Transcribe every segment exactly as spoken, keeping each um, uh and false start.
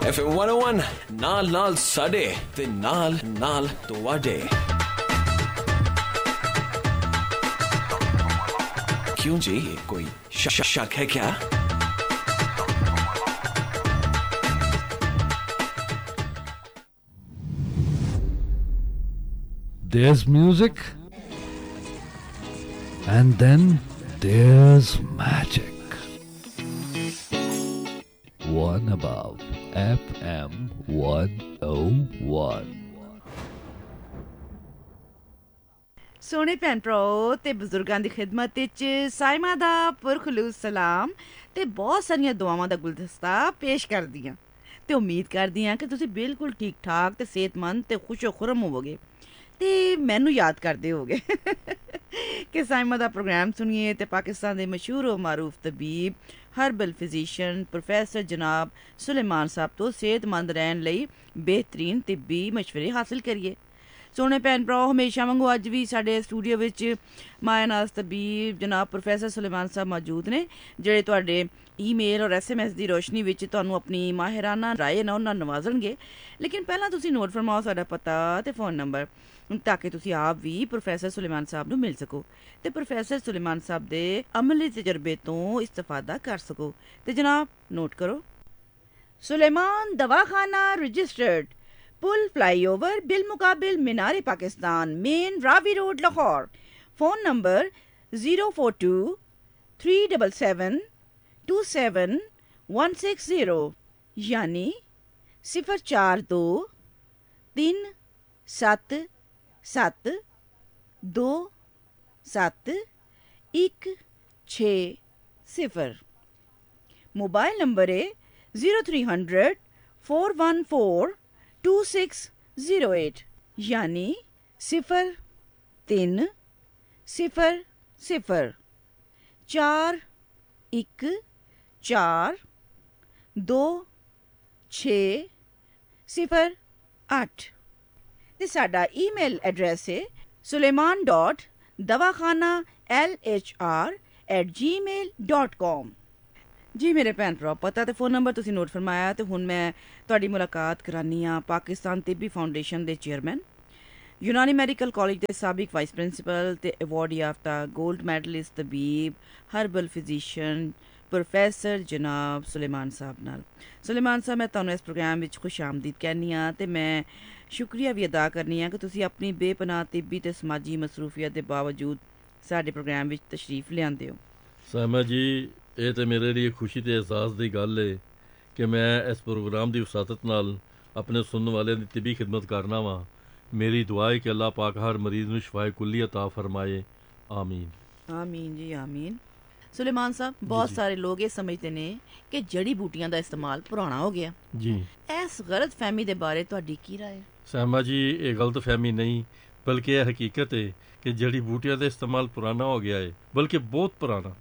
F M one oh one नाल नाल साडे ते नाल नाल तुहाडे। क्यों जी, कोई श- शक है क्या? There's music, and then there's magic. One above F M one oh one. ਸੋਹਣੇ ਭੈਣ ਭਰਾਓ ਤੇ ਬਜ਼ੁਰਗਾਂ ਦੀ ਖਿਦਮਤ ਵਿੱਚ ਸਾਇਮਾ ਦਾ ਪੁਰਖਲੂਸ ਸਲਾਮ ਤੇ ਬਹੁਤ ਸਾਰੀਆਂ ਦੁਆਵਾਂ ਦਾ ਗੁਲਦਸਤਾ ਪੇਸ਼ ਕਰਦੀ ਹਾਂ ਤੇ ਉਮੀਦ ਕਰਦੀ ਹਾਂ ਕਿ ਤੁਸੀਂ ਬਿਲਕੁਲ ਠੀਕ ਠਾਕ ਤੇ ਸਿਹਤਮੰਦ ਤੇ ਖੁਸ਼ੋ ਖੁਰਮ ਹੋਵੋਗੇ ਤੇ ਮੈਨੂੰ ਯਾਦ ਕਰਦੇ ਹੋਗੇ ਕਿ ਸਾਇਮਾ ਦਾ ਪ੍ਰੋਗਰਾਮ ਸੁਣੀਏ ਤੇ ਪਾਕਿਸਤਾਨ ਦੇ ਮਸ਼ਹੂਰ ਔਰ ਮਾਰੂਫ ਤਬੀਬ ਹਰਬਲ ਫਿਜ਼ੀਸ਼ੀਅਨ ਪ੍ਰੋਫੈਸਰ ਜਨਾਬ ਸੁਲੇਮਾਨ ਸਾਹਿਬ ਤੋਂ ਸਿਹਤਮੰਦ ਰਹਿਣ ਲਈ ਬਿਹਤਰੀਨ ਤਿੱਬੀ ਮਸ਼ਵਰੇ ਹਾਸਲ ਕਰੀਏ। ਸੋਹਣੇ ਭੈਣ ਭਰਾ, ਹਮੇਸ਼ਾ ਵਾਂਗੂ ਅੱਜ ਵੀ ਸਾਡੇ ਸਟੂਡੀਓ ਵਿੱਚ ਮਾਇਨਾਜ਼ ਤਬੀਬ ਜਨਾਬ ਪ੍ਰੋਫੈਸਰ ਸੁਲੇਮਾਨ ਸਾਹਿਬ ਮੌਜੂਦ ਨੇ, ਜਿਹੜੇ ਤੁਹਾਡੇ ਈਮੇਲ ਔਰ ਐਸ ਐਮ ਐਸ ਦੀ ਰੋਸ਼ਨੀ ਵਿੱਚ ਤੁਹਾਨੂੰ ਆਪਣੀ ਮਾਹਿਰਾਨਾ ਰਾਏ ਨਾਲ ਉਹਨਾਂ ਨਵਾਜ਼ਣਗੇ। ਲੇਕਿਨ ਪਹਿਲਾਂ ਤੁਸੀਂ ਨੋਟ ਫਰਮਾਓ ਸਾਡਾ ਪਤਾ ਤੇ ਫ਼ੋਨ ਨੰਬਰ, ਤਾਂ ਕਿ ਤੁਸੀਂ ਆਪ ਵੀ ਪ੍ਰੋਫੈਸਰ ਸੁਲੇਮਾਨ ਸਾਹਿਬ ਨੂੰ ਮਿਲ ਸਕੋ ਤੇ ਪ੍ਰੋਫੈਸਰ ਸੁਲੇਮਾਨ ਸਾਹਿਬ ਦੇ ਅਮਲੀ ਤਜਰਬੇ ਤੋਂ ਇਸਤਫਾਦਾ ਕਰ ਸਕੋ। ਤੇ ਜਨਾਬ ਨੋਟ ਕਰੋ, Suleman ਦਵਾਖਾਨਾ registered, pull flyover bill मुकाबिल Minar Pakistan, main Ravi road Lahore. Phone number zero four to three double seven to seven one six zero, यानी सिफर चार दो तीन सत्त सत्त दो सत्त एक छे सिफर। मोबाइल नंबर है zero three hundred four one four to six zero eight, यानी सिफर तीन सिफर सिफर चार एक चार दो छे सिफर अठ। ते साडा ईमेल एड्रैस है सुलेमान डॉट दवाखाना एल एच आर एट जी मेल डॉट कॉम। जी मेरे भैन भरा, पता तो फोन नंबर तुसीं नोट फरमाया तो हुण मैं तुहाडी मुलाकात करानी हाँ पाकिस्तान तिब्बी फाउंडेशन के चेयरमैन, यूनानी मैडिकल कॉलेज के साबिक वाइस प्रिंसीपल ते अवार्ड याफ्ता gold medallist तबीब herbal physician professor जनाब सुलेमान साहब नाल। सुलेमान साहब, मैं तुहानूं इस प्रोग्राम विच खुश आमदीद कहनी हाँ ते मैं शुक्रिया भी अदा करनी हाँ कि तुसीं अपनी बेपनाह तिब्बी ते समाजी मसरूफियत के बावजूद साडे प्रोग्राम विच तशरीफ लिआंदे हो। सामा जी, ਇਹ ਤਾਂ ਮੇਰੇ ਲਈ ਖੁਸ਼ੀ ਤੇ ਅਹਿਸਾਸ ਦੀ ਗੱਲ ਹੈ ਕਿ ਮੈਂ ਇਸ ਪ੍ਰੋਗਰਾਮ ਦੀ ਵਸਾਤਤ ਨਾਲ ਆਪਣੇ ਸੁਣਨ ਵਾਲਿਆਂ ਦੀ ਤਿੱਬੀ ਖਿਦਮਤ ਕਰਨਾ ਵਾਂ। ਮੇਰੀ ਦੁਆ ਹੈ ਕਿ ਅੱਲਾਹ ਪਾਕ ਹਰ ਮਰੀਜ਼ ਨੂੰ ਸ਼ਿਫਾਏ ਕੁੱਲੀ ਅਤਾ ਫਰਮਾਏ। ਆਮੀਨ ਆਮੀਨ ਜੀ ਆਮੀਨ। ਸੁਲੇਮਾਨ ਸਾਹਿਬ, ਬਹੁਤ ਸਾਰੇ ਲੋਕ ਇਹ ਸਮਝਦੇ ਨੇ ਕਿ ਜੜੀ ਬੂਟੀਆਂ ਦਾ ਇਸਤੇਮਾਲ ਪੁਰਾਣਾ ਹੋ ਗਿਆ ਜੀ। ਇਸ ਗਲਤ ਫਹਿਮੀ ਦੇ ਬਾਰੇ ਤੁਹਾਡੀ ਕੀ ਰਾਏ ਹੈ? ਸਾਮਾ ਜੀ, ਇਹ ਗਲਤ ਫਹਿਮੀ ਨਹੀਂ ਬਲਕਿ ਇਹ ਹਕੀਕਤ ਹੈ ਕਿ ਜੜੀ ਬੂਟੀਆਂ ਦਾ ਇਸਤੇਮਾਲ ਪੁਰਾਣਾ ਹੋ ਗਿਆ ਹੈ, ਬਲਕਿ ਬਹੁਤ ਪੁਰਾਣਾ।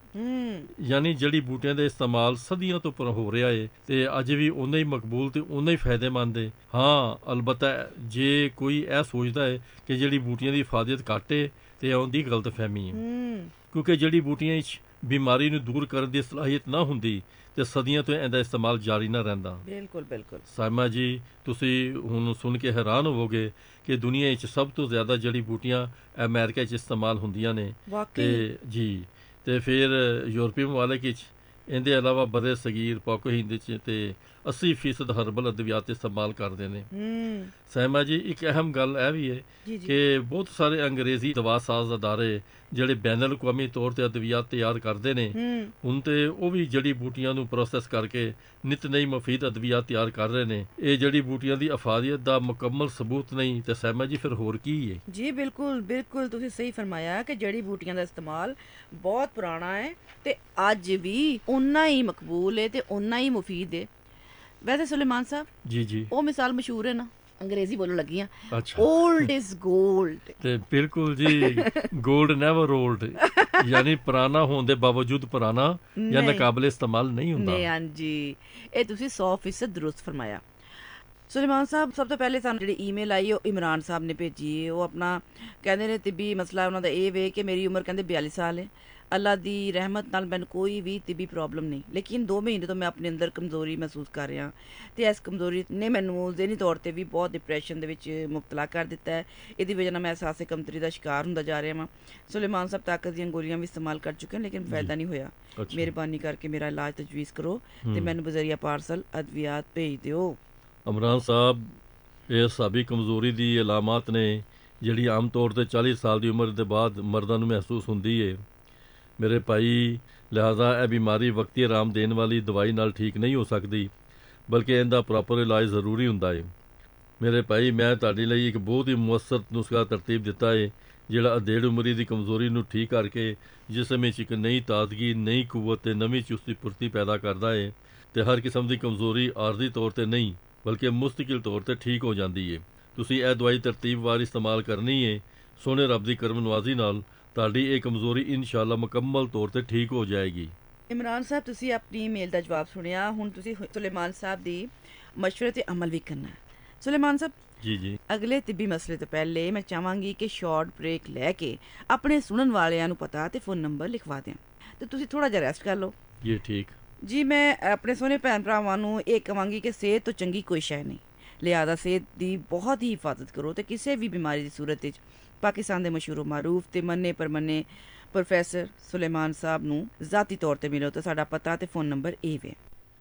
ਯਾਨੀ ਜੜੀ ਬੂਟੀਆਂ ਦਾ ਇਸਤੇਮਾਲ ਸਦੀਆਂ ਤੋਂ ਪਰ ਹੋ ਰਿਹਾ ਹੈ ਤੇ ਅੱਜ ਵੀ ਉਨਾ ਹੀ ਮਕਬੂਲ ਤੇ ਉਨਾ ਹੀ ਫਾਇਦੇਮੰਦ ਹੈ। ਹਾਂ, ਅਲਬੱਤਾ ਜੇ ਕੋਈ ਇਹ ਸੋਚਦਾ ਹੈ ਕਿ ਜੜੀ ਬੂਟੀਆਂ ਦੀ ਇਫਾਦਤ ਘੱਟ ਹੈ ਤੇ ਉਹਦੀ ਗਲਤ ਫਹਿਮੀ ਹੈ, ਕਿਉਂਕਿ ਜੜੀ ਬੂਟੀਆਂ ਵਿੱਚ ਬਿਮਾਰੀ ਨੂੰ ਦੂਰ ਕਰਨ ਦੀ ਸਲਾਹੀਅਤ ਨਾ ਹੁੰਦੀ ਤੇ ਸਦੀਆਂ ਤੋਂ ਇਹਦਾ ਇਸਤੇਮਾਲ ਜਾਰੀ ਨਾ ਰਹਿੰਦਾ। ਬਿਲਕੁਲ ਬਿਲਕੁਲ ਸਾਇਮਾ ਜੀ, ਤੁਸੀਂ ਹੁਣ ਸੁਣ ਕੇ ਹੈਰਾਨ ਹੋਵੋਗੇ ਕਿ ਦੁਨੀਆ ਵਿੱਚ ਸਭ ਤੋਂ ਜ਼ਿਆਦਾ ਜੜੀ ਬੂਟੀਆਂ ਅਮਰੀਕਾ 'ਚ ਇਸਤੇਮਾਲ ਹੁੰਦੀਆਂ ਨੇ ਤੇ ਜੀ ਤੇ ਫਿਰ ਯੂਰਪੀ ਮਮਾਲਿਕ ਵਿੱਚ ਇਹਦੇ ਇਲਾਵਾ ਬਰੇ ਸਗੀਰ ਪਾਕ ਹਿੰਦ 'ਚ ਤੇ अस्सी फीसद हरबल अद्वियात इस्तेमाल करते हैं। सहमा जी, एक अहम गल यह भी है कि बहुत सारे अंग्रेजी दवा साज अदारे ਜਿਹੜੇ ਬੈਨਲ ਕੌਮੀ ਤੌਰ ਤੇ ਅਦਵੀਆਤ ਤਿਆਰ ਕਰਦੇ ਨੇ, ਹੁਣ ਤੇ ਉਹ ਵੀ ਜੜੀ ਬੂਟੀਆਂ ਨੂੰ ਪ੍ਰੋਸੈਸ ਕਰਕੇ ਨਿਤ ਨਈ ਮਫੀਦ ਅਦਵੀਆਤ ਤਿਆਰ ਕਰ ਰਹੇ ਨੇ। ਇਹ ਜੜੀ ਬੂਟੀਆਂ ਦੀ ਅਫਾਦੀਅਤ ਦਾ ਮੁਕੰਮਲ ਸਬੂਤ ਨਹੀਂ ਤੇ ਸਹਿਮਾ ਜੀ ਫਿਰ ਹੋਰ ਕੀ ਹੈ? ਜੀ ਬਿਲਕੁਲ ਬਿਲਕੁਲ, ਤੁਸੀਂ ਸਹੀ ਫਰਮਾਇਆ ਕਿ ਜੜੀ ਬੂਟੀਆਂ ਦਾ ਇਸਤੇਮਾਲ ਬਹੁਤ ਪੁਰਾਣਾ ਹੈ ਤੇ ਅੱਜ ਵੀ ਉਨਾ ਹੀ ਮਕਬੂਲ ਹੈ ਤੇ ਉਨਾ ਹੀ ਮੁਫੀਦ ਹੈ। ਵੈਸੇ ਸੁਲੇਮਾਨ ਸਾਹਿਬ ਜੀ ਜੀ ਉਹ ਮਿਸਾਲ ਮਸ਼ਹੂਰ ਹੈ ਨਾ, ਅੰਗਰੇਜ਼ੀ ਬੋਲਣ ਲੱਗੀ ਆ, ਓਲਡ ਇਜ਼ ਗੋਲਡ। ਤੇ ਬਿਲਕੁਲ ਜੀ, ਗੋਲਡ ਨੈਵਰ ਓਲਡ, ਯਾਨੀ ਪੁਰਾਣਾ ਹੋਣ ਦੇ ਬਾਵਜੂਦ ਪੁਰਾਣਾ ਜਾਂ ਨਾਕਾਬਲੇ ਇਸਤੇਮਾਲ ਨਹੀਂ ਹੁੰਦਾ। ਹਾਂਜੀ, ਇਹ ਤੁਸੀਂ ਸੌ ਫੀਸਦ ਦਰੁਸਤ ਫਰਮਾਇਆ। ਸੁਲੇਮਾਨ ਸਾਹਿਬ, ਸਭ ਤੋਂ ਪਹਿਲੇ ਸਾਨੂੰ ਜਿਹੜੀ ਈਮੇਲ ਆਈ ਉਹ ਇਮਰਾਨ ਸਾਹਿਬ ਨੇ ਭੇਜੀ। ਉਹ ਆਪਣਾ ਕਹਿੰਦੇ ਨੇ ਤਿੱਬੀ ਮਸਲਾ ਉਹਨਾਂ ਦਾ ਇਹ ਵੇ ਕਿ ਮੇਰੀ ਉਮਰ ਕਹਿੰਦੇ ਬਿਆਲੀ ਸਾਲ ਹੈ, ਅੱਲਾ ਦੀ ਰਹਿਮਤ ਨਾਲ ਮੈਨੂੰ ਕੋਈ ਵੀ ਤਿੱਬੀ ਪ੍ਰੋਬਲਮ ਨਹੀਂ, ਲੇਕਿਨ ਦੋ ਮਹੀਨੇ ਤੋਂ ਮੈਂ ਆਪਣੇ ਅੰਦਰ ਕਮਜ਼ੋਰੀ ਮਹਿਸੂਸ ਕਰ ਰਿਹਾ ਤੇ ਇਸ ਕਮਜ਼ੋਰੀ ਨੇ ਮੈਨੂੰ ਜ਼ਹਿਨੀ ਤੌਰ ਤੇ ਵੀ ਬਹੁਤ ਡਿਪਰੈਸ਼ਨ ਦੇ ਵਿੱਚ ਮੁਬਤਲਾ ਕਰ ਦਿੱਤਾ ਹੈ। ਇਹਦੀ ਵਜ੍ਹਾ ਨਾਲ ਮੈਂ ਅਹਿਸਾਸੇ ਕਮਤਰੀ ਦਾ ਸ਼ਿਕਾਰ ਹੁੰਦਾ ਜਾ ਰਿਹਾ ਵਾਂ। ਸੁਲੇਮਾਨ ਸਾਹਿਬ ਤਾਕਤ ਦੀਆਂ ਗੋਲੀਆਂ ਵੀ ਇਸਤੇਮਾਲ ਕਰ ਚੁੱਕੇ ਹਨ, ਲੇਕਿਨ ਫਾਇਦਾ ਨਹੀਂ ਹੋਇਆ। ਮਿਹਰਬਾਨੀ ਕਰਕੇ ਮੇਰਾ ਇਲਾਜ ਤਜਵੀਜ਼ ਕਰੋ ਤੇ ਮੈਨੂੰ ਬਜ਼ਰੀਆ ਪਾਰਸਲ ਅਦਵਿਆਤ ਭੇਜ ਦਿਓ। ਇਮਰਾਨ ਸਾਹਿਬ, ਇਹ ਸਾਬੀ ਕਮਜ਼ੋਰੀ ਦੀ ਅਲਾਮਤ ਨੇ ਜਿਹੜੀ ਆਮ ਤੌਰ 'ਤੇ ਚਾਲੀ ਸਾਲ ਦੀ ਉਮਰ ਦੇ ਬਾਅਦ ਮਰਦਾਂ ਨੂੰ ਮਹਿਸੂਸ ਹੁੰਦੀ ਹੈ ਮੇਰੇ ਭਾਈ। ਲਿਹਾਜ਼ਾ ਇਹ ਬਿਮਾਰੀ ਵਕਤੀ ਆਰਾਮ ਦੇਣ ਵਾਲੀ ਦਵਾਈ ਨਾਲ ਠੀਕ ਨਹੀਂ ਹੋ ਸਕਦੀ, ਬਲਕਿ ਇਹਦਾ ਪ੍ਰੋਪਰ ਇਲਾਜ ਜ਼ਰੂਰੀ ਹੁੰਦਾ ਹੈ ਮੇਰੇ ਭਾਈ। ਮੈਂ ਤੁਹਾਡੇ ਲਈ ਇੱਕ ਬਹੁਤ ਹੀ ਮੁਅੱਸਰ ਨੁਸਖਾ ਤਰਤੀਬ ਦਿੱਤਾ ਹੈ ਜਿਹੜਾ ਅਧੇੜ ਉਮਰੀ ਦੀ ਕਮਜ਼ੋਰੀ ਨੂੰ ਠੀਕ ਕਰਕੇ ਜਿਸਮ ਵਿੱਚ ਇੱਕ ਨਈ ਤਾਜ਼ਗੀ, ਨਈ ਕੂਵਤ ਤੇ ਨਵੀਂ ਚੁਸਤੀ ਫੁਰਤੀ ਪੈਦਾ ਕਰਦਾ ਹੈ ਤੇ ਹਰ ਕਿਸਮ ਦੀ ਕਮਜ਼ੋਰੀ ਆਰਜ਼ੀ ਤੌਰ ਤੇ ਨਹੀਂ ਬਲਕਿ ਮੁਸਤਕਿਲ ਤੌਰ ਤੇ ਠੀਕ ਹੋ ਜਾਂਦੀ ਹੈ। ਤੁਸੀਂ ਇਹ ਦਵਾਈ ਤਰਤੀਬਵਾਰ ਇਸਤੇਮਾਲ ਕਰਨੀ ਹੈ। ਸੋਹਣੇ ਰੱਬ ਦੀ ਕਰਮ ਨਵਾਜ਼ੀ ਨਾਲ ਤੁਹਾਡੀ ਇਹ ਕਮਜ਼ੋਰੀ ਇਨਸ਼ਾਅੱਲਾ ਮੁਕੰਮਲ ਤੌਰ ਤੇ ਠੀਕ ਹੋ ਜਾਏਗੀ। ਇਮਰਾਨ ਸਾਹਿਬ, ਤੁਸੀਂ ਆਪਣੀ ਈਮੇਲ ਦਾ ਜਵਾਬ ਸੁਣਿਆ, ਹੁਣ ਤੁਸੀਂ ਸੁਲੇਮਾਨ ਸਾਹਿਬ ਦੀ ਮਸ਼ਵਰੇ ਤੇ ਅਮਲ ਵੀ ਕਰਨਾ ਹੈ। ਸੁਲੇਮਾਨ ਸਾਹਿਬ ਜੀ ਜੀ ਅਗਲੇ ਤਿੱਬੀ ਮਸਲੇ ਤੋਂ ਪਹਿਲੇ ਮੈਂ ਚਾਹਾਂਗੀ ਕਿ ਸ਼ਾਰਟ ਬ੍ਰੇਕ ਲੈ ਕੇ ਆਪਣੇ ਸੁਣਨ ਵਾਲਿਆਂ ਨੂੰ ਪਤਾ ਤੇ ਫੋਨ ਨੰਬਰ ਲਿਖਵਾ ਦਿਆਂ ਤੇ ਤੁਸੀਂ ਥੋੜਾ ਜਿਹਾ ਰੈਸਟ ਕਰ ਲਓ। ਜੀ ਠੀਕ ਜੀ। ਮੈਂ ਆਪਣੇ ਸੋਹਣੇ ਭੈਣ ਭਰਾਵਾਂ ਨੂੰ ਇਹ ਕਹਾਂਗੀ ਕਿ ਸਿਹਤ ਤੋਂ ਚੰਗੀ ਕੋਈ ਸ਼ੈ ਨਹੀਂ, ਲਿਹਾਜ਼ਾ ਸਿਹਤ ਦੀ ਬਹੁਤ ਹੀ ਹਿਫਾਜ਼ਤ ਕਰੋ ਤੇ ਕਿਸੇ ਵੀ ਬਿਮਾਰੀ ਦੀ ਸੂਰਤ ਵਿੱਚ ਪਾਕਿਸਤਾਨ ਦੇ ਮਸ਼ਹੂਰ ਮਾਰੂਫ ਤੇ ਮੰਨੇ ਪਰਮੰਨੇ ਪ੍ਰੋਫੈਸਰ ਸੁਲੇਮਾਨ ਸਾਹਿਬ ਨੂੰ ਜ਼ਾਤੀ ਤੌਰ ਤੇ ਮਿਲੋ ਤੇ ਸਾਡਾ ਪਤਾ ਤੇ ਫੋਨ ਨੰਬਰ ਇਹ ਵੇ।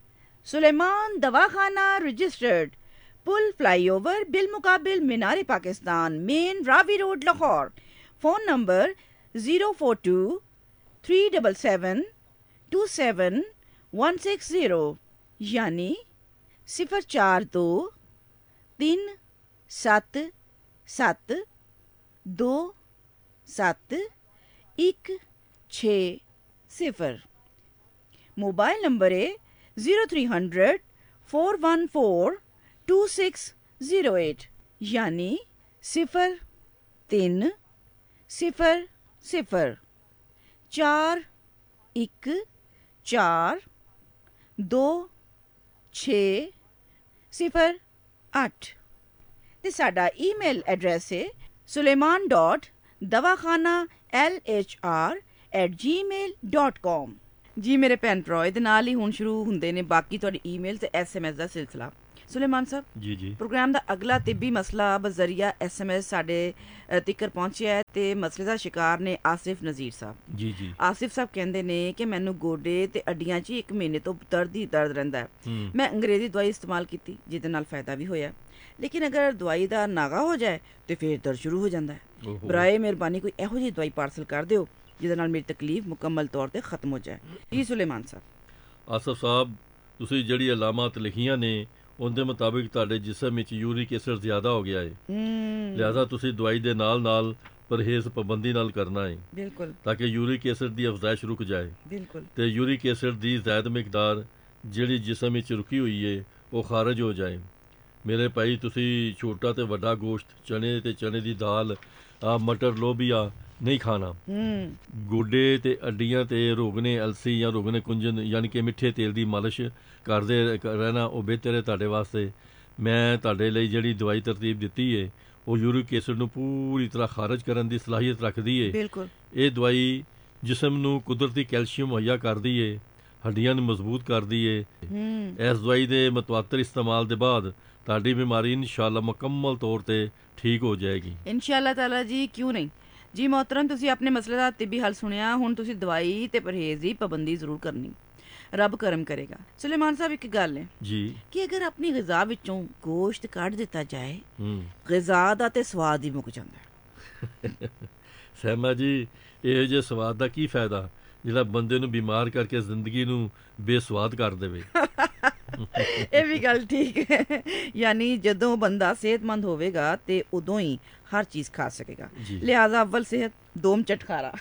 Suleman ਦਵਾਖਾਨਾ registered, pull flyover bill मुकाबिल Minar Pakistan, main Ravi road Lahore. Phone number zero four to three double seven to seven one six zero यानी सिफर चार दो तीन सत्त सत्त दो सत्त एक छे सिफर। मोबाइल नंबर है zero three hundred four one four to six zero eight यानी सिफर तीन सिफर सिफर चार एक चार दो छे सिफर अठ ते साडा ईमेल एड्रैस है सुलेमान डॉट दवाखाना एल एच आर एट जी मेल डॉट कॉम। जी मेरे भैन भरा, ਇਹਦੇ ਨਾਲ ਹੀ ਹੁਣ ਸ਼ੁਰੂ ਹੁੰਦੇ ਨੇ ਬਾਕੀ ਤੁਹਾਡੀ ਈਮੇਲ ਤੇ ਐਸਐਮਐਸ ਦਾ ਸਿਲਸਿਲਾ। ਸੁਲੇਮਾਨ ਸਾਹਿਬ ਜੀ ਜੀ ਪ੍ਰੋਗਰਾਮ ਦਾ ਅਗਲਾ ਤਿੱਬੀ ਮਸਲਾ ਬਜ਼ਰੀਆ ਐਸਐਮਐਸ ਸਾਡੇ ਤੀਕਰ ਪਹੁੰਚਿਆ ਹੈ ਤੇ ਮਸਲੇ ਦਾ ਸ਼ਿਕਾਰ ਨੇ ਆਸਿਫ ਨਜ਼ੀਰ ਸਾਹਿਬ। ਜੀ ਜੀ ਆਸਿਫ ਸਾਹਿਬ ਕਹਿੰਦੇ ਨੇ ਕਿ ਮੈਨੂੰ ਗੋਡੇ ਤੇ ਅੱਡੀਆਂ 'ਚ ਇੱਕ ਮਹੀਨੇ ਤੋਂ ਦਰਦ ਹੀ ਦਰਦ ਰਹਿੰਦਾ ਹੈ। ਮੈਂ ਅੰਗਰੇਜ਼ੀ ਦਵਾਈ ਇਸਤੇਮਾਲ ਕੀਤੀ ਜਿਹਦੇ ਨਾਲ ਫਾਇਦਾ ਵੀ ਹੋਇਆ, ਲੇਕਿਨ ਅਗਰ ਦਵਾਈ ਦਾ ਨਾਗਾ ਹੋ ਜਾਏ ਤੇ ਫਿਰ ਦਰਦ ਸ਼ੁਰੂ ਹੋ ਜਾਂਦਾ ਹੈ। ਬਰਾਏ ਮਿਹਰਬਾਨੀ ਕੋਈ ਇਹੋ ਜਿਹੀ ਦਵਾਈ ਪਾਰਸਲ ਕਰ ਦਿਓ ਜਿਹਦੇ ਨਾਲ ਮੇਰੀ ਤਕਲੀਫ ਮੁਕੰਮਲ ਤੌਰ ਤੇ ਖਤਮ ਹੋ ਜਾਏ। ਜੀ ਸੁਲੇਮਾਨ ਸਾਹਿਬ। ਆਸਫ ਸਾਹਿਬ, ਤੁਸੀਂ ਜਿਹੜੀ ਅਲਾਮਤ ਲਿਖੀਆਂ ਨੇ ਉਹਦੇ ਮੁਤਾਬਿਕ ਤੁਹਾਡੇ ਜਿਸਮ ਵਿੱਚ ਯੂਰਿਕ ਐਸਿਡ ਜ਼ਿਆਦਾ ਹੋ ਗਿਆ ਹੈ, ਲਿਹਾਜ਼ਾ ਤੁਸੀਂ ਦਵਾਈ ਦੇ ਨਾਲ ਨਾਲ ਪਰਹੇਜ਼ ਪਾਬੰਦੀ ਨਾਲ ਕਰਨਾ ਹੈ ਬਿਲਕੁਲ ਤਾਂ ਕਿ ਯੂਰਿਕ ਐਸਿਡ ਦੀ ਅਫਜ਼ਾਇਸ਼ ਰੁਕ ਜਾਏ। ਬਿਲਕੁਲ ਤੇ ਯੂਰਿਕ ਐਸਿਡ ਦੀ ਜ਼ਿਆਦ ਮਿਕਦਾਰ ਜਿਹੜੀ ਜਿਸਮ ਵਿੱਚ ਰੁਕੀ ਹੋਈ ਹੈ ਉਹ ਖਾਰਜ ਹੋ ਜਾਏ। ਮੇਰੇ ਭਾਈ, ਤੁਸੀਂ ਛੋਟਾ ਤੇ ਵੱਡਾ ਗੋਸ਼ਤ, ਚਨੇ ਤੇ ਚਨੇ ਦੀ ਦਾਲ, ਆ ਮਟਰ, ਲੋਬੀਆ ਨਹੀਂ ਖਾਣਾ। ਗੋਡੇ ਤੇ ਅੱਡੀਆਂ ਤੇ ਰੋਗਨੇ ਅਲਸੀ ਜਾਂ ਰੋਗਨੇ ਕੁੰਜਨ ਯਾਨੀ ਕਿ ਮਿੱਠੇ ਤੇਲ ਦੀ ਮਾਲਿਸ਼ ਕਰਦੇ ਰਹਿਣਾ, ਉਹ ਬਿਹਤਰ ਹੈ ਤੁਹਾਡੇ ਵਾਸਤੇ। ਮੈਂ ਤੁਹਾਡੇ ਲਈ ਜਿਹੜੀ ਦਵਾਈ ਤਰਤੀਬ ਦਿੱਤੀ ਹੈ ਉਹ ਯੂਰਿਕ ਐਸਿਡ ਨੂੰ ਪੂਰੀ ਤਰ੍ਹਾਂ ਖਾਰਜ ਕਰਨ ਦੀ ਸਲਾਹੀਅਤ ਰੱਖਦੀ ਹੈ। ਬਿਲਕੁਲ ਇਹ ਦਵਾਈ ਜਿਸਮ ਨੂੰ ਕੁਦਰਤੀ ਕੈਲਸ਼ੀਅਮ ਮੁਹੱਈਆ ਕਰਦੀ ਹੈ, ਹੱਡੀਆਂ ਨੂੰ ਮਜ਼ਬੂਤ ਕਰਦੀ ਹੈ। ਇਸ ਦਵਾਈ ਦੇ ਮਤਵਾਤਰ ਇਸਤੇਮਾਲ ਦੇ ਬਾਅਦ ਤੁਹਾਡੀ ਬਿਮਾਰੀ ਇਨਸ਼ਾਅੱਲਾ ਮੁਕੰਮਲ ਤੌਰ ਤੇ ਠੀਕ ਹੋ ਜਾਏਗੀ ਇਨਸ਼ਾਅੱਲਾ ਤਾਲਾ ਜੀ। ਕਿਉਂ ਨਹੀਂ ਜੀ मोहतरम, ਤੁਸੀਂ ਆਪਣੇ ਮਸਲੇ ਦਾ ਤਿੱਬੀ ਹੱਲ ਸੁਣਿਆ, ਹੁਣ ਤੁਸੀਂ ਦਵਾਈ ਤੇ ਪਰਹੇਜ਼ ਦੀ ਪਾਬੰਦੀ ਜ਼ਰੂਰ ਕਰਨੀ, ਰੱਬ ਕਰਮ ਕਰੇਗਾ। ਸੁਲੇਮਾਨ ਸਾਹਿਬ, ਇੱਕ ਗੱਲ ਹੈ ਜੀ ਕਿ ਅਗਰ ਆਪਣੀ ਗ਼ਿਜ਼ਾ ਵਿੱਚੋਂ ਗੋਸ਼ਤ ਕੱਢ ਦਿੱਤਾ ਜਾਏ, ਗ਼ਿਜ਼ਾ ਦਾ ਤੇ ਸਵਾਦ ਹੀ ਮੁੱਕ ਜਾਂਦਾ। ਸਹਿਮਾ ਜੀ, ਇਹ ਜੇ ਸਵਾਦ ਦਾ ਕੀ ਫਾਇਦਾ ਜਿਹੜਾ ਬੰਦੇ ਨੂੰ ਬਿਮਾਰ ਕਰਕੇ ਜ਼ਿੰਦਗੀ ਨੂੰ ਬੇਸਵਾਦ ਕਰ ਦੇਵੇ। ਇਹ ਵੀ ਗੱਲ ਠੀਕ ਹੈ, ਯਾਨੀ ਜਦੋਂ ਬੰਦਾ ਸਿਹਤਮੰਦ ਹੋਵੇਗਾ ਤੇ ਉਦੋਂ ਹੀ ਹਰ ਚੀਜ਼ ਖਾ ਸਕੇਗਾ। ਲਿਹਾਜ਼ਾ ਅਵਲ ਸਿਹਤ ਦੋਮ ਚਟਖਾਰਾ।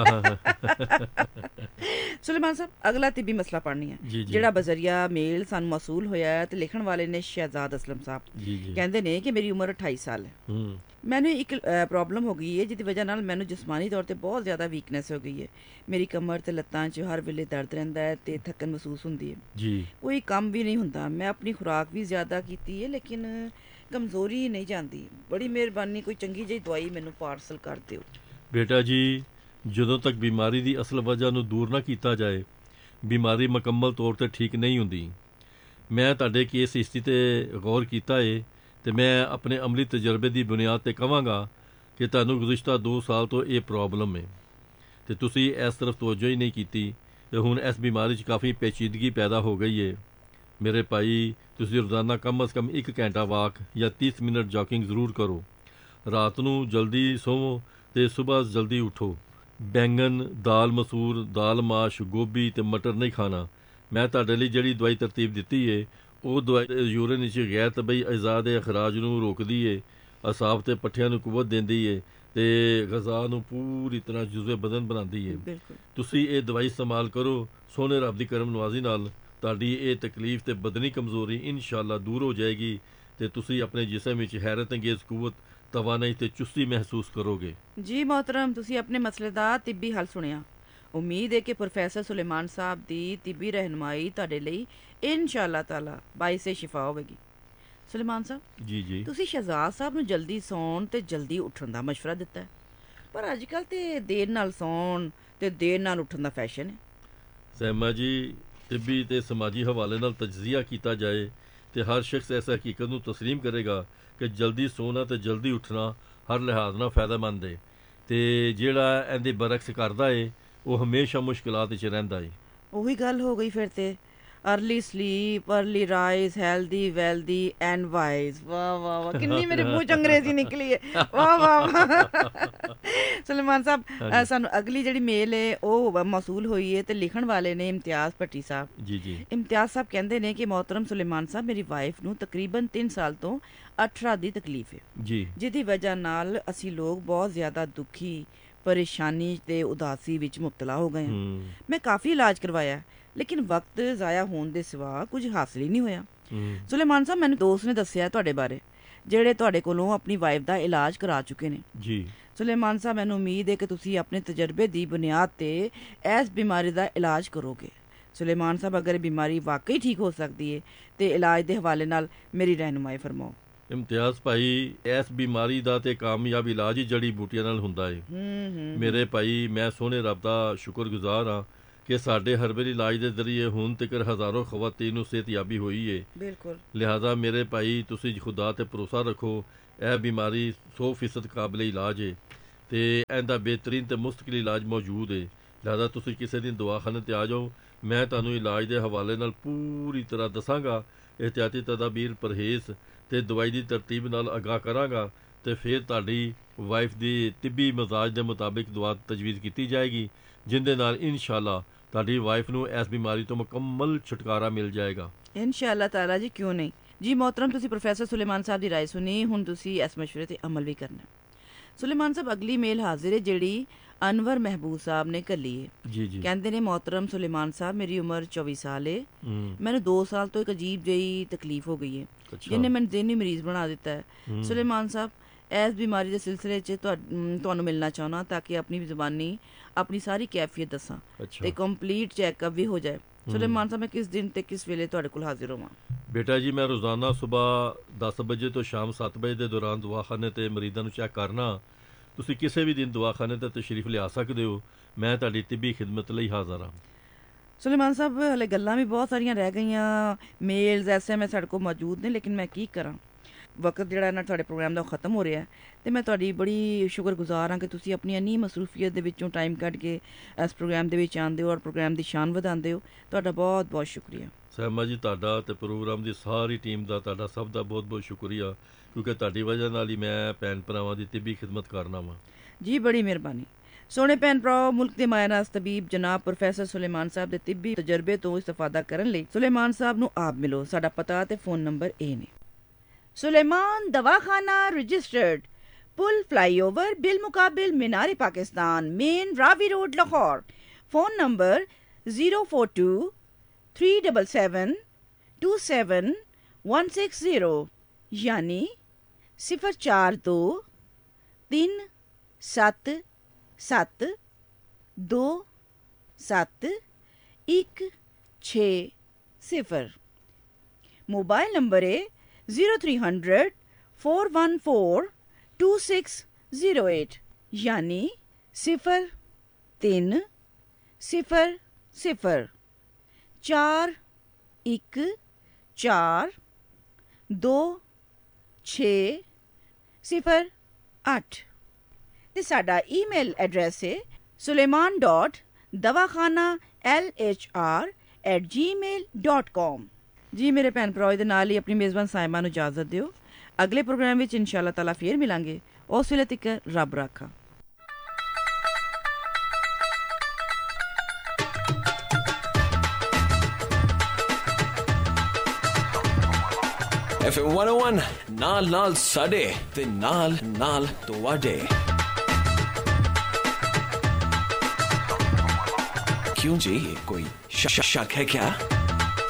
ਸੁਲੇਮਾਨ ਸਾਹਿਬ, ਅਗਲਾ ਤਿੱਬੀ ਮਸਲਾ ਪੜ੍ਹਨੀ ਹੈ ਜਿਹੜਾ ਬਜ਼ਰੀਆ ਮੇਲ ਸਾਨੂੰ ਮਸੂਲ ਹੋਇਆ ਹੈ ਤੇ ਲਿਖਣ ਵਾਲੇ ਨੇ ਸ਼ਹਿਜ਼ਾਦ ਅਸਲਮ ਸਾਹਿਬ। ਕਹਿੰਦੇ ਨੇ ਕਿ ਮੇਰੀ ਉਮਰ ਅਠਾਈ ਸਾਲ ਹੈ। ਮੈਨੂੰ ਇੱਕ ਪ੍ਰੋਬਲਮ ਹੋ ਗਈ ਹੈ ਜਿਹਦੀ ਵਜ੍ਹਾ ਨਾਲ ਮੈਨੂੰ ਜਿਸਮਾਨੀ ਤੌਰ ਤੇ ਬਹੁਤ ਜ਼ਿਆਦਾ ਵੀਕਨੈਸ ਹੋ ਗਈ ਹੈ। ਮੇਰੀ ਕਮਰ ਤੇ ਲੱਤਾਂ 'ਚ ਹਰ ਵੇਲੇ ਦਰਦ ਰਹਿੰਦਾ ਹੈ ਤੇ ਥੱਕਣ ਮਹਿਸੂਸ ਹੁੰਦੀ ਹੈ ਜੀ। ਕੋਈ ਕੰਮ ਵੀ ਨਹੀਂ ਹੁੰਦਾ। ਮੈਂ ਆਪਣੀ ਖੁਰਾਕ ਵੀ ਜ਼ਿਆਦਾ ਕੀਤੀ ਹੈ ਲੇਕਿਨ ਕਮਜ਼ੋਰੀ ਨਹੀਂ ਜਾਂਦੀ। ਬੜੀ ਮਿਹਰਬਾਨੀ ਕੋਈ ਚੰਗੀ ਜਿਹੀ ਦਵਾਈ ਮੈਨੂੰ ਪਾਰਸਲ ਕਰ ਦਿਓ। ਬੇਟਾ ਜੀ, ਜਦੋਂ ਤੱਕ ਬਿਮਾਰੀ ਦੀ ਅਸਲ ਵਜ੍ਹਾ ਨੂੰ ਦੂਰ ਨਾ ਕੀਤਾ ਜਾਏ ਬਿਮਾਰੀ ਮੁਕੰਮਲ ਤੌਰ 'ਤੇ ਠੀਕ ਨਹੀਂ ਹੁੰਦੀ। ਮੈਂ ਤੁਹਾਡੇ ਕੇਸ ਹਿਸਟਰੀ 'ਤੇ ਗੌਰ ਕੀਤਾ ਏ ਤੇ ਮੈਂ ਆਪਣੇ ਅਮਲੀ ਤਜਰਬੇ ਦੀ ਬੁਨਿਆਦ 'ਤੇ ਕਹਾਂਗਾ ਕਿ ਤੁਹਾਨੂੰ ਗੁਜ਼ਸ਼ਤਾ ਦੋ ਸਾਲ ਤੋਂ ਇਹ ਪ੍ਰੋਬਲਮ ਹੈ ਤੇ ਤੁਸੀਂ ਇਸ ਤਰਫ ਤਵੱਜੋ ਹੀ ਨਹੀਂ ਕੀਤੀ ਤੇ ਹੁਣ ਇਸ ਬਿਮਾਰੀ 'ਚ ਕਾਫੀ ਪੇਚੀਦਗੀ ਪੈਦਾ ਹੋ ਗਈ ਏ। ਮੇਰੇ ਭਾਈ ਤੁਸੀਂ ਰੋਜ਼ਾਨਾ ਕਮ ਅਜ਼ ਕਮ ਇੱਕ ਘੰਟਾ ਵਾਕ ਜਾਂ ਤੀਸ ਮਿੰਟ ਜੌਕਿੰਗ ਜ਼ਰੂਰ ਕਰੋ। ਰਾਤ ਨੂੰ ਜਲਦੀ ਸੋਵੋ ਤੇ ਸਵੇਰ ਜਲਦੀ ਉਠੋ। ਬੈਂਗਨ, ਦਾਲ ਮਸੂਰ, ਦਾਲ ਮਾਸ਼, ਗੋਭੀ ਤੇ ਮਟਰ ਨਹੀਂ ਖਾਣਾ। ਮੈਂ ਤੁਹਾਡੇ ਲਈ ਜਿਹੜੀ ਦਵਾਈ ਤਰਤੀਬ ਦਿੱਤੀ ਏ ਉਹ ਦਵਾਈ ਯੂਰਿਨ ਵਿੱਚ ਗੈਰ ਤਬਈ ਅਜਜ਼ਾ ਦੇ ਅਖਰਾਜ ਨੂੰ ਰੋਕਦੀ ਏ, ਅਸਾਬ ਤੇ ਪੱਠਿਆਂ ਨੂੰ ਕੁਵਤ ਦਿੰਦੀ ਏ ਤੇ ਗ਼ਜ਼ਾ ਨੂੰ ਪੂਰੀ ਤਰ੍ਹਾਂ ਜੁਜ਼ਵੇ ਬਦਨ ਬਣਾਉਂਦੀ ਏ। ਤੁਸੀਂ ਇਹ ਦਵਾਈ ਇਸਤੇਮਾਲ ਕਰੋ। ਸੋਹਣੇ ਰੱਬ ਦੀ ਕਰਮ ਨਵਾਜ਼ੀ ਨਾਲ ਤੁਹਾਡੀ ਇਹ ਤਕਲੀਫ ਤੇ ਬਦਨੀ ਕਮਜ਼ੋਰੀ ਇਨਸ਼ਾਅੱਲਾ ਦੂਰ ਹੋ ਜਾਏਗੀ ਤੇ ਤੁਸੀਂ ਆਪਣੇ ਜਿਸਮ ਵਿੱਚ ਹੈਰਤ ਅੰਗੇਜ਼ ਕੁਵਤ, ਤਵਾਨਾਈ ਤੇ ਚੁਸਤੀ ਮਹਿਸੂਸ ਕਰੋਗੇ। ਜੀ मोहतरम, ਤੁਸੀਂ ਆਪਣੇ ਮਸਲੇ ਦਾ ਤਿੱਬੀ ਹੱਲ ਸੁਣਿਆ। ਉਮੀਦ ਹੈ ਕਿ ਪ੍ਰੋਫੈਸਰ ਸੁਲੇਮਾਨ ਸਾਹਿਬ ਦੀ ਤਿੱਬੀ ਰਹਿਨੁਮਾਈ ਤੁਹਾਡੇ ਲਈ ਇਨਸ਼ਾਅੱਲਾ ਤਾਲਾ ਬਾਇਸੇ ਸ਼ਿਫਾ ਹੋਵੇਗੀ। ਸੁਲੇਮਾਨ ਸਾਹਿਬ ਜੀ ਜੀ ਤੁਸੀਂ ਸ਼ਹਿਜ਼ਾਦ ਸਾਹਿਬ ਨੂੰ ਜਲਦੀ ਸੌਣ ਤੇ ਜਲਦੀ ਉੱਠਣ ਦਾ ਮਸ਼ਵਰਾ ਦਿੱਤਾ ਹੈ, ਪਰ ਅੱਜ ਕੱਲ੍ਹ ਤੇ ਦੇਰ ਨਾਲ ਸੌਣ ਤੇ ਦੇਰ ਨਾਲ ਉੱਠਣ ਦਾ ਫੈਸ਼ਨ ਹੈ। ਸਹਿਮਾ ਜੀ, ਤਿੱਬੀ ਤੇ ਸਮਾਜੀ ਹਵਾਲੇ ਨਾਲ ਤਜਜ਼ੀਆ ਕੀਤਾ ਜਾਏ ਤੇ ਹਰ ਸ਼ਖਸ ਇਸ ਹਕੀਕਤ ਨੂੰ ਤਸਲੀਮ ਕਰੇਗਾ ਕਿ ਜਲਦੀ ਸੋਣਾ ਤੇ ਜਲਦੀ ਉੱਠਣਾ ਹਰ ਲਿਹਾਜ਼ ਨਾਲ ਫਾਇਦੇਮੰਦ ਹੈ ਤੇ ਜਿਹੜਾ ਇਹਦੇ ਬਰਕਸ ਕਰਦਾ ਏ ਉਹ ਹਮੇਸ਼ਾ ਮੁਸ਼ਕਿਲਾਤ ਵਿੱਚ ਰਹਿੰਦਾ ਏ। ਉਹੀ ਗੱਲ ਹੋ ਗਈ ਫਿਰ ਤੇ, early sleep, early rise, healthy wealthy and wise. वाह वाह वाह, किन्नी मेरे मुंह च अंग्रेजी निकली है। वाह वाह सुलेमान साहब, सानू अगली ਜਿਹੜੀ ਮੇਲ ਹੈ ਉਹ ਮੌਸੂਲ ਹੋਈ ਹੈ ਤੇ ਲਿਖਣ ਵਾਲੇ ਨੇ ਇਮਤਿਆਜ਼ ਭੱਟੀ ਸਾਹਿਬ। ਜੀ ਜੀ ਇਮਤਿਆਜ਼ ਸਾਹਿਬ ਕਹਿੰਦੇ ਨੇ ਕਿ मोहतरम ਸੁਲੇਮਾਨ ਸਾਹਿਬ, ਮੇਰੀ ਵਾਈਫ ਨੂੰ ਤਕਰੀਬਨ ਤਿੰਨ ਸਾਲ ਤੋਂ ਅਠਰਾ ਦੀ ਤਕਲੀਫ ਹੈ ਜੀ, ਜਿਹਦੀ ਵਜ੍ਹਾ ਨਾਲ ਅਸੀਂ ਲੋਕ ਬਹੁਤ ਜ਼ਿਆਦਾ ਦੁਖੀ, ਪਰੇਸ਼ਾਨੀ ਤੇ ਉਦਾਸੀ ਵਿੱਚ ਮੁਬਤਲਾ ਹੋ ਗਏ ਹਾਂ। ਮੈਂ ਕਾਫੀ ਇਲਾਜ ਕਰਵਾਇਆ ਲੇਕਿਨ ਵਕਤ ਜ਼ਾਇਆ ਹੋਣ ਦੇ ਸਿਵਾ ਕੁਝ ਹਾਸਿਲ ਹੀ ਨਹੀਂ ਹੋਇਆ। ਸੁਲੇਮਾਨ ਸਾਹਿਬ, ਮੈਨੂੰ ਦੋਸਤ ਨੇ ਦੱਸਿਆ ਤੁਹਾਡੇ ਬਾਰੇ, ਜਿਹੜੇ ਤੁਹਾਡੇ ਕੋਲੋਂ ਆਪਣੀ ਵਾਈਫ ਦਾ ਇਲਾਜ ਕਰਾ ਚੁੱਕੇ ਨੇ। ਜੀ ਸੁਲੇਮਾਨ ਸਾਹਿਬ, ਮੈਨੂੰ ਉਮੀਦ ਹੈ ਕਿ ਤੁਸੀਂ ਆਪਣੇ ਤਜਰਬੇ ਦੀ ਬੁਨਿਆਦ ਤੇ ਇਸ ਬਿਮਾਰੀ ਦਾ ਇਲਾਜ ਕਰੋਗੇ। ਸੁਲੇਮਾਨ ਸਾਹਿਬ, ਅਗਰ ਇਹ ਬਿਮਾਰੀ ਵਾਕਈ ਠੀਕ ਹੋ ਸਕਦੀ ਹੈ ਤੇ ਇਲਾਜ ਦੇ ਹਵਾਲੇ ਨਾਲ ਮੇਰੀ ਰਹਿਨੁਮਾਈ ਫਰਮਾਓ। ਇਮਤਿਆਜ਼ ਭਾਈ, ਇਸ ਬਿਮਾਰੀ ਦਾ ਤੇ ਕਾਮਯਾਬ ਇਲਾਜ ਹੀ ਜੜੀ ਬੂਟੀਆਂ ਨਾਲ ਹੁੰਦਾ ਹੈ। ਮੇਰੇ ਭਾਈ, ਮੈਂ ਸੋਹਣੇ ਰੱਬ ਦਾ ਸ਼ੁਕਰਗੁਜ਼ਾਰ ਹਾਂ ਕਿ ਸਾਡੇ ਹਰਬਲ ਇਲਾਜ ਦੇ ਜ਼ਰੀਏ ਹੁਣ ਤੱਕ ਹਜ਼ਾਰੋਂ ਖਵਾਤੀਨ ਨੂੰ ਸਿਹਤਯਾਬੀ ਹੋਈ ਹੈ। ਬਿਲਕੁਲ। ਲਿਹਾਜ਼ਾ ਮੇਰੇ ਭਾਈ, ਤੁਸੀਂ ਖੁਦਾ ਤੇ ਭਰੋਸਾ ਰੱਖੋ, ਇਹ ਬਿਮਾਰੀ ਸੌ ਫੀਸਦ ਕਾਬਲੇ ਇਲਾਜ ਹੈ ਤੇ ਇਹਦਾ ਬਿਹਤਰੀਨ ਤੇ ਮੁਸਤਕਿਲ ਇਲਾਜ ਮੌਜੂਦ ਹੈ। ਲਿਹਾਜ਼ਾ ਤੁਸੀਂ ਕਿਸੇ ਦਿਨ ਦਵਾਖਾਨੇ ਤੇ ਆ ਜਾਓ, ਮੈਂ ਤੁਹਾਨੂੰ ਇਲਾਜ ਦੇ ਹਵਾਲੇ ਨਾਲ ਪੂਰੀ ਤਰ੍ਹਾਂ ਦੱਸਾਂਗਾ, ਇਹਤਿਆਤੀ ਤਦਾਬੀਰ, ਪਰਹੇਜ਼ ਤੇ ਦਵਾਈ ਦੀ ਤਰਤੀਬ ਨਾਲ ਆਗਾਹ ਕਰਾਂਗਾ ਤੇ ਫਿਰ ਤੁਹਾਡੀ ਵਾਈਫ ਦੀ ਤਿੱਬੀ ਮਜ਼ਾਜ ਦੇ ਮੁਤਾਬਿਕ ਦਵਾ ਤਜਵੀਜ਼ ਕੀਤੀ ਜਾਏਗੀ, ਜਿੰਦੇ ਨਾਲ ਇਨਸ਼ਾਅੱਲਾ ਤੁਹਾਡੀ ਵਾਈਫ ਨੂੰ ਇਸ ਬਿਮਾਰੀ ਤੋਂ ਮੁਕੰਮਲ ਛੁਟਕਾਰਾ ਮਿਲ ਜਾਏਗਾ। ਇਨਸ਼ਾਅੱਲਾ ਤਾਲਾ ਜੀ, ਕਿਉਂ ਨਹੀਂ ਜੀ। मोहतरम, ਤੁਸੀਂ ਪ੍ਰੋਫੈਸਰ ਸੁਲੇਮਾਨ ਸਾਹਿਬ ਦੀ ਰਾਏ ਸੁਣੀ, ਹੁਣ ਤੁਸੀਂ ਇਸ ਮਸ਼ਵਰੇ ਤੇ ਅਮਲ ਵੀ ਕਰਨਾ। ਸੁਲੇਮਾਨ ਸਾਹਿਬ, ਅਗਲੀ ਮੇਲ ਹਾਜ਼ਰ ਹੈ ਜਿਹੜੀ ਅਨਵਰ ਮਹਿਬੂਬ ਸਾਹਿਬ ਨੇ ਘੱਲੀ ਹੈ। ਜੀ ਜੀ ਕਹਿੰਦੇ ਨੇ, मोहतरम ਸੁਲੇਮਾਨ ਸਾਹਿਬ, ਮੇਰੀ ਉਮਰ ਚੌਵੀ ਸਾਲ ਹੈ। ਮੈਨੂੰ ਦੋ ਸਾਲ ਤੋਂ ਇੱਕ ਅਜੀਬ ਜਿਹੀ ਤਕਲੀਫ ਹੋ ਗਈ ਹੈ ਜਿਹਨੇ ਮੈਨੂੰ ਜ਼ਿਹਨੀ ਮਰੀਜ਼ ਬਣਾ ਦਿੱਤਾ ਹੈ। ਸੁਲੇਮਾਨ ਸਾਹਿਬ, ਇਸ ਬਿਮਾਰੀ ਦੇ ਸਿਲਸਿਲੇ 'ਚ ਤੁਹਾਨੂੰ ਮਿਲਣਾ ਚਾਹੁੰਦਾ ਤਾਂ ਕਿ ਆਪਣੀ ਜ਼ੁਬਾਨੀ ਆਪਣੀ ਸਾਰੀ ਕੈਫੀਅਤ ਦੱਸਾਂ ਤੇ ਕੰਪਲੀਟ ਚੈੱਕਅਪ ਵੀ ਹੋ ਜਾਏ। ਸੁਲੇਮਾਨ ਸਾਹਿਬ, ਮੈਂ ਕਿਸ ਦਿਨ ਤੇ ਕਿਸ ਵੇਲੇ ਤੁਹਾਡੇ ਕੋਲ ਹਾਜ਼ਰ ਹੋਵਾਂ? ਬੇਟਾ ਜੀ, ਮੈਂ ਰੋਜ਼ਾਨਾ ਸਵੇਰ ਦਸ ਵਜੇ ਤੋਂ ਸ਼ਾਮ ਸੱਤ ਵਜੇ ਦੇ ਦੌਰਾਨ ਦਵਾਖਾਨੇ ਤੇ ਮਰੀਜ਼ਾਂ ਨੂੰ ਚੈੱਕ ਕਰਨਾ। ਤੁਸੀਂ ਕਿਸੇ ਵੀ ਦਿਨ ਦਵਾਖਾਨੇ ਤੇ ਤਸ਼ਰੀਫ ਲਿਆ ਸਕਦੇ ਹੋ। ਮੈਂ ਤੁਹਾਡੀ ਤਿੱਬੀ ਖਿਦਮਤ ਲਈ ਹਾਜ਼ਰ ਹਾਂ। ਸੁਲੇਮਾਨ ਸਾਹਿਬ, ਹਲੇ ਗੱਲਾਂ ਵੀ ਬਹੁਤ ਸਾਰੀਆਂ ਰਹਿ ਗਈਆਂ, ਮੇਲਸ, ਐਸ ਐਮ ਐਸ ਸਾਡੇ ਕੋਲ ਮੌਜੂਦ ਨੇ, ਲੇਕਿਨ ਮੈਂ ਕੀ ਕਰਾਂ, ਵਕਤ ਜਿਹੜਾ ਨਾ ਤੁਹਾਡੇ ਪ੍ਰੋਗਰਾਮ ਦਾ ਖਤਮ ਹੋ ਰਿਹਾ ਤੇ ਮੈਂ ਤੁਹਾਡੀ ਬੜੀ ਸ਼ੁਕਰਗੁਜ਼ਾਰ ਹਾਂ ਕਿ ਤੁਸੀਂ ਆਪਣੀ ਇੰਨੀ ਮਸਰੂਫੀਅਤ ਦੇ ਵਿੱਚੋਂ ਟਾਈਮ ਕੱਢ ਕੇ ਇਸ ਪ੍ਰੋਗਰਾਮ ਦੇ ਵਿੱਚ ਆਉਂਦੇ ਹੋ ਔਰ ਪ੍ਰੋਗਰਾਮ ਦੀ ਸ਼ਾਨ ਵਧਾਉਂਦੇ ਹੋ। ਤੁਹਾਡਾ ਬਹੁਤ ਬਹੁਤ ਸ਼ੁਕਰੀਆ। ਸਹਿਮਾ ਜੀ, ਤੁਹਾਡਾ ਤੇ ਪ੍ਰੋਗਰਾਮ ਦੀ ਸਾਰੀ ਟੀਮ ਦਾ, ਤੁਹਾਡਾ ਸਭ ਦਾ ਬਹੁਤ ਬਹੁਤ ਸ਼ੁਕਰੀਆ, ਕਿਉਂਕਿ ਤੁਹਾਡੀ ਵਜ੍ਹਾ ਨਾਲ ਹੀ ਮੈਂ ਭੈਣ ਭਰਾਵਾਂ ਦੀ ਤਿੱਬੀ ਖਿਦਮਤ ਕਰਨਾ ਵਾਂ। ਜੀ ਬੜੀ ਮਿਹਰਬਾਨੀ। ਸੋਹਣੇ ਭੈਣ ਭਰਾਓ, ਮੁਲਕ ਦੇ ਮਾਇਨਾਜ਼ ਤਬੀਬ ਜਨਾਬ ਪ੍ਰੋਫੈਸਰ ਸੁਲੇਮਾਨ ਸਾਹਿਬ ਦੇ ਤਿੱਬੀ ਤਜਰਬੇ ਤੋਂ ਇਸਤਫਾਦਾ ਕਰਨ ਲਈ ਸੁਲੇਮਾਨ ਸਾਹਿਬ ਨੂੰ ਆਪ ਮਿਲੋ। ਸਾਡਾ ਪਤਾ ਤੇ ਫੋਨ ਨੰਬਰ ਇਹ ਨੇ। सुलेमान दवाखाना registered, pull flyover bill मुकाबिल Minar Pakistan, main Ravi road, Lahore. Phone number zero four to three double seven to seven one six zero, यानी सिफर चार दो तीन सत्त सत्त दो सत्त एक छे सिफर। मोबाइल नंबर है zero three hundred four one four to six zero eight, यानी सिफर तीन सिफर सिफर चार एक चार दो छे सिफर अठ ते साडा ईमेल एड्रैस है सुलेमान डॉट दवाखाना एल एच आर एट जी मेल डॉट कॉम। जी मेरे भैन भराओ दे नाल ही अपनी मेज़बान साइमा नूं इजाजत दिओ। अगले प्रोग्राम विच इंशाअल्लाह ताला फिर मिलांगे। उस वेले तक रब राखा। F M one oh one नाल नाल साडे ते नाल नाल तुहाडे। क्यों जी कोई शक शक है क्या?